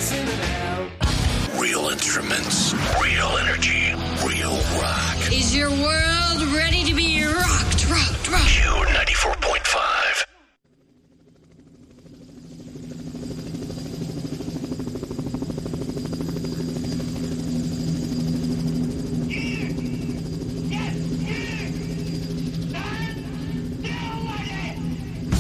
Real instruments, real energy, real rock. Is your world